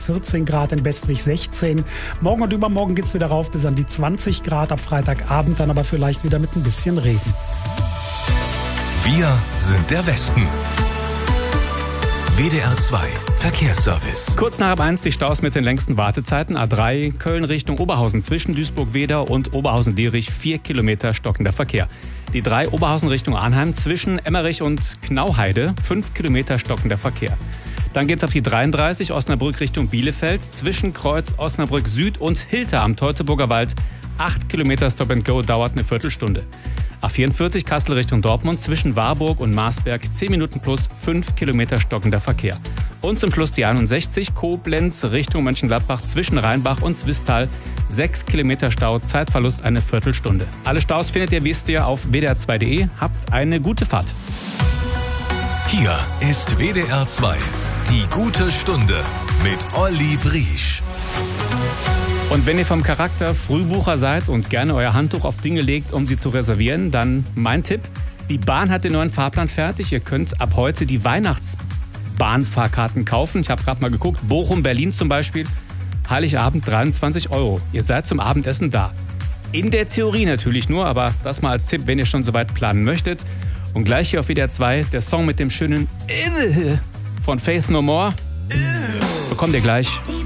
14 Grad, in Bestwig 16. Morgen und übermorgen geht's wieder rauf bis an die 20 Grad, ab Freitagabend dann aber vielleicht wieder mit ein bisschen Regen. Wir sind der Westen. WDR 2 Verkehrsservice. Kurz nach ab 1 die Staus mit den längsten Wartezeiten. A3 Köln Richtung Oberhausen zwischen Duisburg-Wedau und Oberhausen-Dierich 4 Kilometer stockender Verkehr. Die 3 Oberhausen Richtung Arnheim zwischen Emmerich und Knauheide 5 Kilometer stockender Verkehr. Dann geht's auf die 33 Osnabrück Richtung Bielefeld zwischen Kreuz Osnabrück Süd und Hilter am Teutoburger Wald. 8 Kilometer Stop and Go dauert eine Viertelstunde. A44 Kassel Richtung Dortmund zwischen Warburg und Marsberg 10 Minuten plus 5 Kilometer stockender Verkehr. Und zum Schluss die 61 Koblenz Richtung Mönchengladbach zwischen Rheinbach und Zwistal 6 Kilometer Stau, Zeitverlust eine Viertelstunde. Alle Staus findet ihr, wisst ihr, auf wdr2.de. Habt eine gute Fahrt. Hier ist WDR 2, die gute Stunde mit Olli Briesch. Und wenn ihr vom Charakter Frühbucher seid und gerne euer Handtuch auf Dinge legt, um sie zu reservieren, dann mein Tipp: Die Bahn hat den neuen Fahrplan fertig. Ihr könnt ab heute die Weihnachtsbahnfahrkarten kaufen. Ich habe gerade mal geguckt, Bochum, Berlin zum Beispiel, Heiligabend 23 €. Ihr seid zum Abendessen da. In der Theorie natürlich nur, aber das mal als Tipp, wenn ihr schon soweit planen möchtet. Und gleich hier auf WDR 2 der Song mit dem schönen von Faith No More. Bekommt ihr gleich.